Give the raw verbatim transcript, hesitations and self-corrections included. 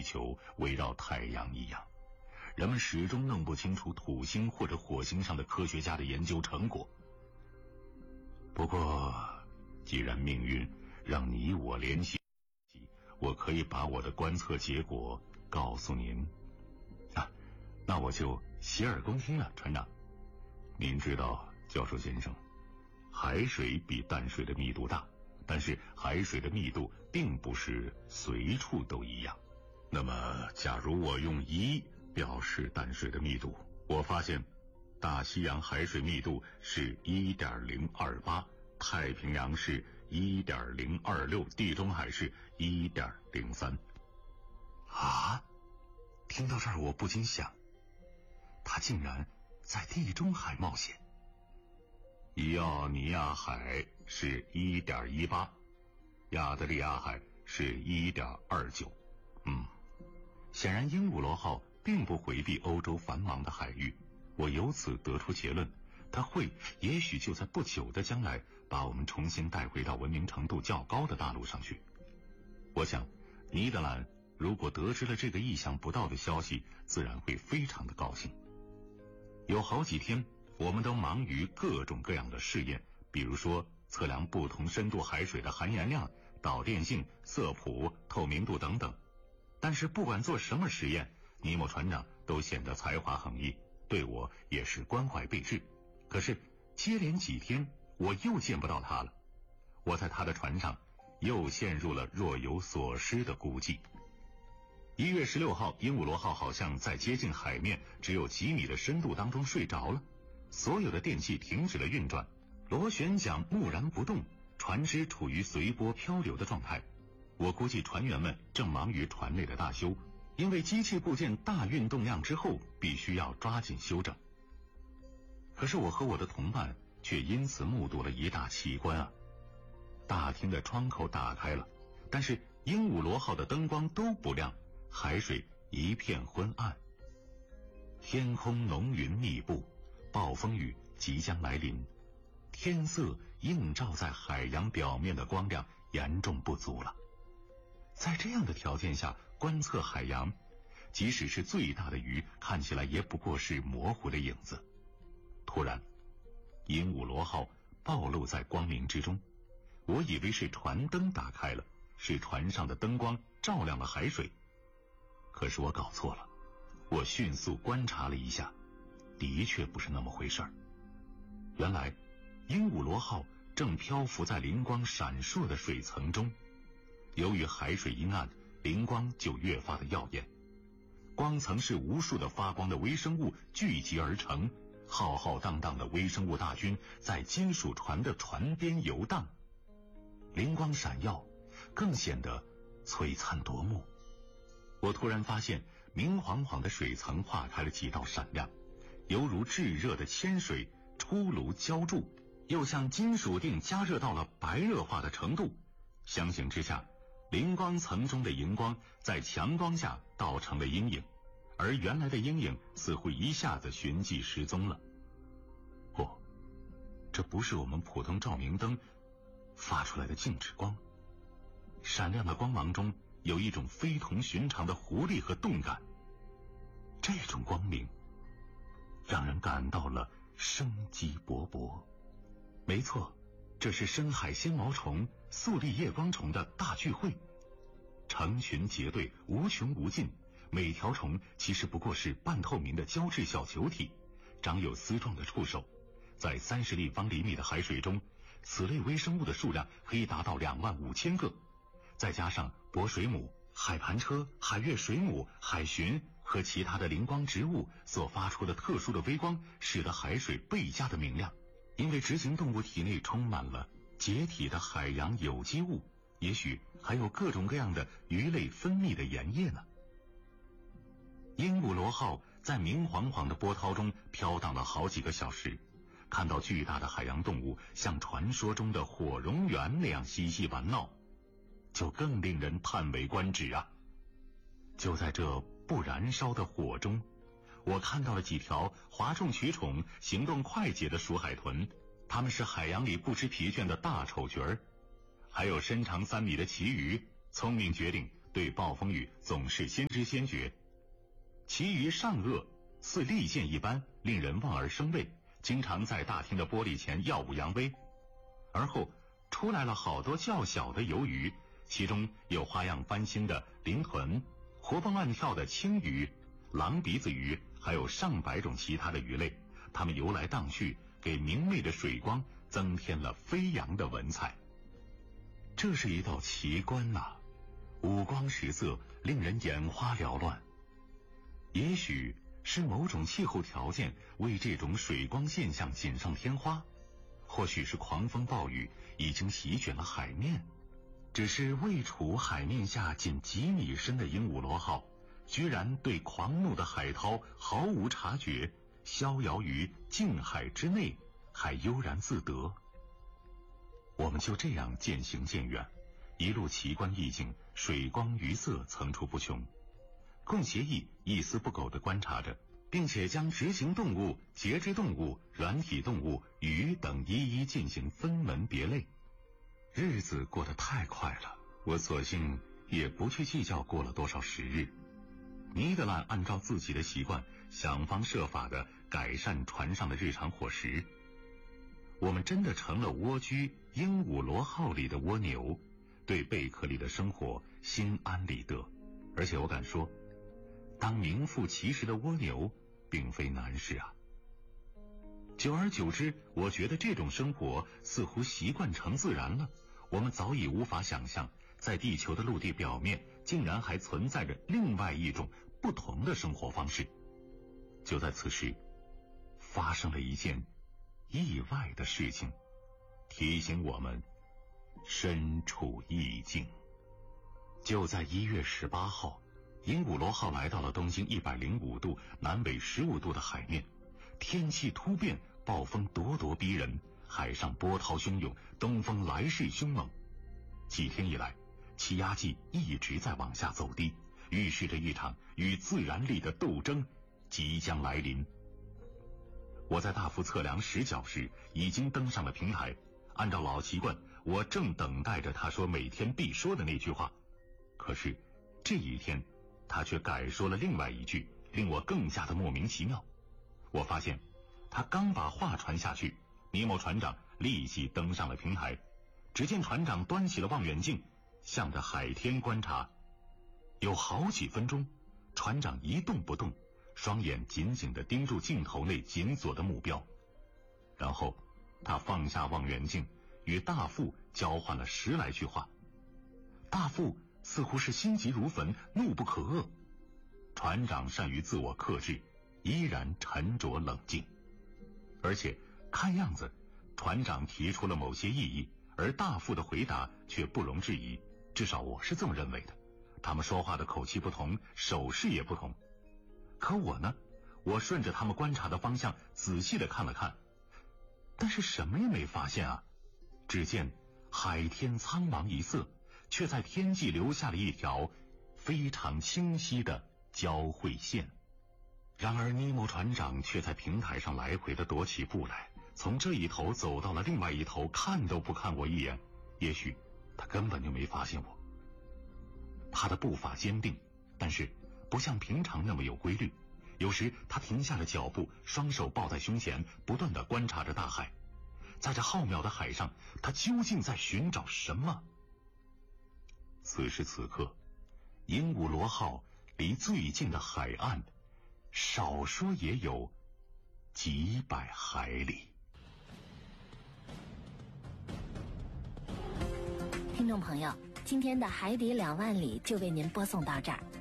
球围绕太阳一样，人们始终弄不清楚土星或者火星上的科学家的研究成果。不过，既然命运让你我联系，我可以把我的观测结果告诉您。啊，那我就洗耳恭听了，船长。您知道，教授先生，海水比淡水的密度大，但是海水的密度并不是随处都一样。那么，假如我用一表示淡水的密度，我发现大西洋海水密度是 一点零二八， 太平洋是 一点零二六， 地中海是 一点零三。 啊，听到这儿我不禁想，他竟然在地中海冒险。伊奥尼亚海是 一点一八， 亚得里亚海是 一点二九。 嗯，显然鹦鹉螺号并不回避欧洲繁忙的海域，我由此得出结论，它会也许就在不久的将来把我们重新带回到文明程度较高的大陆上去。我想尼德兰如果得知了这个意想不到的消息，自然会非常的高兴。有好几天我们都忙于各种各样的试验，比如说测量不同深度海水的含盐量、导电性、色谱、透明度等等。但是不管做什么实验，尼莫船长都显得才华横溢，对我也是关怀备至。可是接连几天我又见不到他了，我在他的船上又陷入了若有所失的孤寂。一月十六号，鹦鹉螺号好像在接近海面只有几米的深度当中睡着了，所有的电器停止了运转，螺旋桨木然不动，船只处于随波漂流的状态。我估计船员们正忙于船内的大修，因为机器部件大运动量之后必须要抓紧修整。可是我和我的同伴却因此目睹了一大奇观啊！大厅的窗口打开了，但是鹦鹉螺号的灯光都不亮，海水一片昏暗，天空浓云密布，暴风雨即将来临，天色映照在海洋表面的光亮严重不足了。在这样的条件下观测海洋，即使是最大的鱼看起来也不过是模糊的影子。突然鹦鹉螺号暴露在光明之中，我以为是船灯打开了，是船上的灯光照亮了海水。可是我搞错了，我迅速观察了一下，的确不是那么回事儿。原来鹦鹉螺号正漂浮在灵光闪烁的水层中，由于海水阴暗，灵光就越发的耀眼。光层是无数的发光的微生物聚集而成，浩浩荡荡的微生物大军在金属船的船边游荡，灵光闪耀，更显得璀璨夺目。我突然发现明晃晃的水层化开了几道闪亮，犹如炙热的铅水出炉浇铸，又像金属锭加热到了白热化的程度。相形之下，灵光层中的荧光在强光下倒成了阴影，而原来的阴影似乎一下子寻迹失踪了。哦，这不是我们普通照明灯发出来的静止光，闪亮的光芒中有一种非同寻常的活力和动感，这种光明让人感到了生机勃勃。没错，这是深海纤毛虫、素粒夜光虫的大聚会，成群结队，无穷无尽。每条虫其实不过是半透明的胶质小球体，长有丝状的触手。在三十立方厘米的海水中，此类微生物的数量可以达到两万五千个，再加上薄水母、海盘车、海月水母、海鲟和其他的灵光植物所发出的特殊的微光，使得海水倍加的明亮。因为直行动物体内充满了解体的海洋有机物，也许还有各种各样的鱼类分泌的盐液呢。鹦鹉螺号在明晃晃的波涛中飘荡了好几个小时，看到巨大的海洋动物像传说中的火蝾螈那样嬉戏玩闹，就更令人叹为观止啊！就在这不燃烧的火中，我看到了几条哗众取宠、行动快捷的鼠海豚，它们是海洋里不知疲倦的大丑角儿。还有身长三米的旗鱼，聪明绝顶，对对暴风雨总是先知先觉，其余上颚似利剑一般，令人望而生畏，经常在大厅的玻璃前耀武扬威。而后出来了好多较小的游鱼，其中有花样翻新的鳞豚，活蹦乱跳的青鱼、狼鼻子鱼，还有上百种其他的鱼类，它们游来荡去，给明媚的水光增添了飞扬的文采。这是一道奇观呐、啊，五光十色，令人眼花缭乱。也许是某种气候条件为这种水光现象锦上添花，或许是狂风暴雨已经席卷了海面，只是位处海面下仅几米深的鹦鹉螺号居然对狂怒的海涛毫无察觉，逍遥于静海之内，还悠然自得。我们就这样渐行渐远，一路奇观异境，水光鱼色层出不穷，共协议一丝不苟地观察着，并且将直行动物、节肢动物、软体动物、鱼等一一进行分门别类。日子过得太快了，我索性也不去计较过了多少时日。尼德兰按照自己的习惯，想方设法地改善船上的日常伙食。我们真的成了蜗居鹦鹉螺号里的蜗牛，对贝壳里的生活心安理得。而且我敢说，当名副其实的蜗牛并非难事啊。久而久之，我觉得这种生活似乎习惯成自然了，我们早已无法想象，在地球的陆地表面竟然还存在着另外一种不同的生活方式。就在此时，发生了一件意外的事情，提醒我们身处异境。就在一月十八号，鹦鹉螺号来到了东经一百零五度、南纬十五度的海面，天气突变，暴风咄咄逼人，海上波涛汹涌，东风来势凶猛。几天以来，气压计一直在往下走低，预示着一场与自然力的斗争即将来临。我在大幅测量实角时已经登上了平台，按照老习惯，我正等待着他说每天必说的那句话。可是这一天他却改说了另外一句，令我更加的莫名其妙。我发现他刚把话传下去，尼莫船长立即登上了平台。只见船长端起了望远镜，向着海天观察。有好几分钟，船长一动不动，双眼紧紧地盯住镜头内紧锁的目标。然后他放下望远镜，与大副交换了十来句话。大副似乎是心急如焚，怒不可遏。船长善于自我克制，依然沉着冷静。而且看样子，船长提出了某些异议，而大副的回答却不容置疑，至少我是这么认为的。他们说话的口气不同，手势也不同。可我呢，我顺着他们观察的方向仔细地看了看，但是什么也没发现啊。只见海天苍茫一色，却在天际留下了一条非常清晰的交汇线。然而尼莫船长却在平台上来回地踱起步来，从这一头走到了另外一头，看都不看我一眼。也许他根本就没发现我。他的步伐坚定，但是不像平常那么有规律。有时他停下了脚步，双手抱在胸前，不断地观察着大海。在这浩渺的海上，他究竟在寻找什么？此时此刻，鹦鹉螺号离最近的海岸少说也有几百海里。 听众朋友，今天的海底两万里就为您播送到这儿。